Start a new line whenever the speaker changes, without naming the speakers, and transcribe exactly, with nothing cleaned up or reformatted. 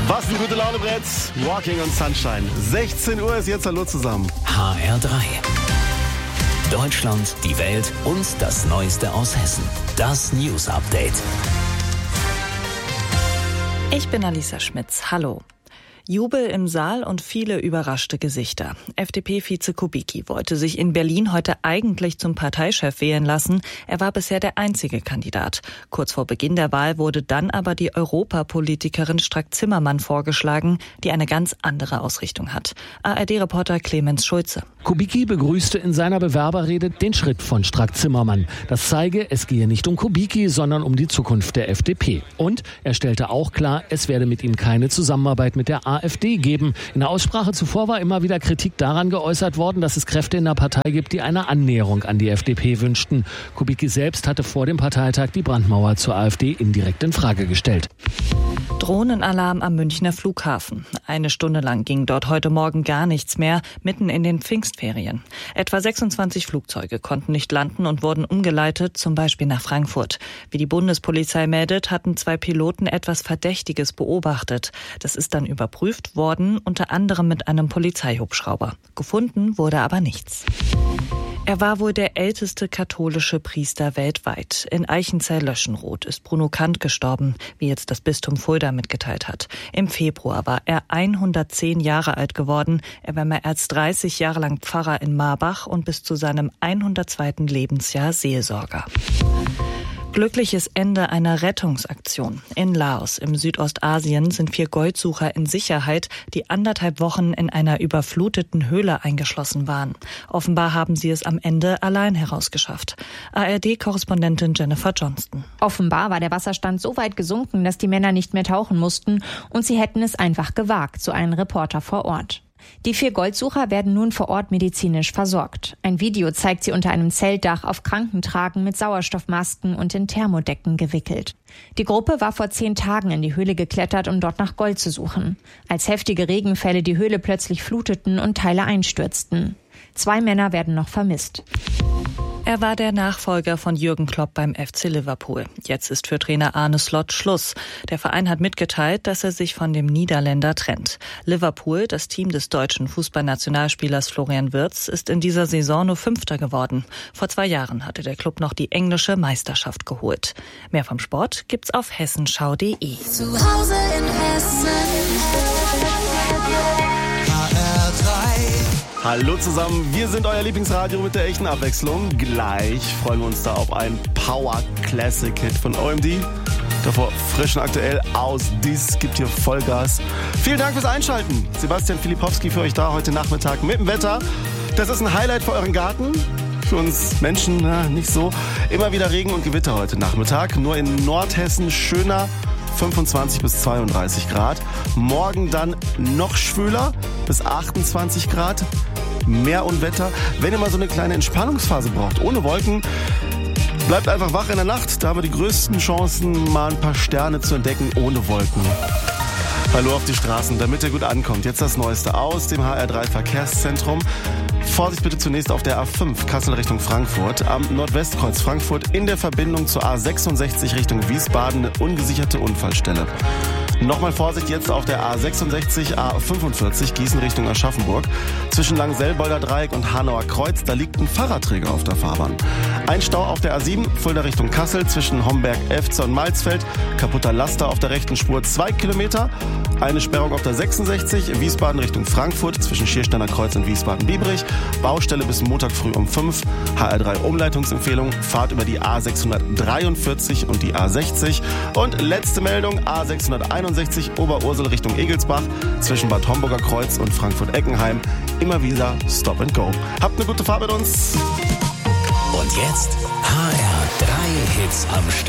Was ein gute Launebrett. Walking on Sunshine. sechzehn Uhr ist jetzt. Hallo zusammen.
H R drei. Deutschland, die Welt und das Neueste aus Hessen. Das News Update.
Ich bin Alisa Schmitz. Hallo. Jubel im Saal und viele überraschte Gesichter. F D P-Vize Kubicki wollte sich in Berlin heute eigentlich zum Parteichef wählen lassen. Er war bisher der einzige Kandidat. Kurz vor Beginn der Wahl wurde dann aber die Europapolitikerin Strack-Zimmermann vorgeschlagen, die eine ganz andere Ausrichtung hat. A R D-Reporter Clemens Schulze.
Kubicki begrüßte in seiner Bewerberrede den Schritt von Strack-Zimmermann. Das zeige, es gehe nicht um Kubicki, sondern um die Zukunft der F D P. Und er stellte auch klar, es werde mit ihm keine Zusammenarbeit mit der A F D geben. In der Aussprache zuvor war immer wieder Kritik daran geäußert worden, dass es Kräfte in der Partei gibt, die eine Annäherung an die F D P wünschten. Kubicki selbst hatte vor dem Parteitag die Brandmauer zur A F D indirekt in Frage gestellt.
Drohnenalarm am Münchner Flughafen. Eine Stunde lang ging dort heute Morgen gar nichts mehr, mitten in den Pfingstferien. Etwa sechsundzwanzig Flugzeuge konnten nicht landen und wurden umgeleitet, zum Beispiel nach Frankfurt. Wie die Bundespolizei meldet, hatten zwei Piloten etwas Verdächtiges beobachtet. Das ist dann überprüft worden, unter anderem mit einem Polizeihubschrauber. Gefunden wurde aber nichts. Er war wohl der älteste katholische Priester weltweit. In Eichenzell-Löschenroth ist Bruno Kant gestorben, wie jetzt das Bistum Fulda mitgeteilt hat. Im Februar war er hundertzehn Jahre alt geworden. Er war mehr als dreißig Jahre lang Pfarrer in Marbach und bis zu seinem hundertzweiten Lebensjahr Seelsorger. Glückliches Ende einer Rettungsaktion. In Laos im Südostasien sind vier Goldsucher in Sicherheit, die anderthalb Wochen in einer überfluteten Höhle eingeschlossen waren. Offenbar haben sie es am Ende allein herausgeschafft. A R D-Korrespondentin Jennifer Johnston.
Offenbar war der Wasserstand so weit gesunken, dass die Männer nicht mehr tauchen mussten und sie hätten es einfach gewagt, so ein Reporter vor Ort. Die vier Goldsucher werden nun vor Ort medizinisch versorgt. Ein Video zeigt sie unter einem Zeltdach auf Krankentragen mit Sauerstoffmasken und in Thermodecken gewickelt. Die Gruppe war vor zehn Tagen in die Höhle geklettert, um dort nach Gold zu suchen. Als heftige Regenfälle die Höhle plötzlich fluteten und Teile einstürzten. Zwei Männer werden noch vermisst.
Er war der Nachfolger von Jürgen Klopp beim F C Liverpool. Jetzt ist für Trainer Arne Slot Schluss. Der Verein hat mitgeteilt, dass er sich von dem Niederländer trennt. Liverpool, das Team des deutschen Fußballnationalspielers Florian Wirtz, ist in dieser Saison nur Fünfter geworden. Vor zwei Jahren hatte der Club noch die englische Meisterschaft geholt. Mehr vom Sport gibt's auf hessenschau punkt de.
Zu Hause in Hessen. H R drei.
Hallo zusammen, wir sind euer Lieblingsradio mit der echten Abwechslung. Gleich freuen wir uns da auf einen Power-Classic-Hit von O M D. Davor frisch und aktuell aus Dies gibt hier Vollgas. Vielen Dank fürs Einschalten. Sebastian Filipowski für euch da heute Nachmittag mit dem Wetter. Das ist ein Highlight für euren Garten. Für uns Menschen na, nicht so. Immer wieder Regen und Gewitter heute Nachmittag. Nur in Nordhessen schöner. fünfundzwanzig bis zweiunddreißig Grad. Morgen dann noch schwüler bis achtundzwanzig Grad. Mehr Unwetter. Wenn ihr mal so eine kleine Entspannungsphase braucht, ohne Wolken, bleibt einfach wach in der Nacht. Da haben wir die größten Chancen, mal ein paar Sterne zu entdecken ohne Wolken. Hallo auf die Straßen, damit ihr gut ankommt. Jetzt das Neueste aus dem H R drei Verkehrszentrum. Vorsicht bitte zunächst auf der A fünf Kassel Richtung Frankfurt. Am Nordwestkreuz Frankfurt in der Verbindung zur A sechsundsechzig Richtung Wiesbaden eine ungesicherte Unfallstelle. Nochmal Vorsicht jetzt auf der A sechsundsechzig, A fünfundvierzig Gießen Richtung Aschaffenburg. Zwischen Langselbolder Dreieck und Hanauer Kreuz, da liegt ein Fahrradträger auf der Fahrbahn. Ein Stau auf der A sieben, Fulda Richtung Kassel, zwischen Homberg, Efze und Malzfeld. Kaputter Laster auf der rechten Spur, zwei Kilometer. Eine Sperrung auf der sechsundsechzig, Wiesbaden Richtung Frankfurt, zwischen Schiersteiner Kreuz und Wiesbaden-Biebrich. Baustelle bis Montag früh um fünf. H R drei Umleitungsempfehlung, Fahrt über die A sechshundertdreiundvierzig und die A sechzig. Und letzte Meldung, A sechshunderteinundsechzig Oberursel Richtung Egelsbach, zwischen Bad Homburger Kreuz und Frankfurt-Eckenheim. Immer wieder Stop and Go. Habt eine gute Fahrt mit uns.
Und jetzt H R drei Hits am Stück.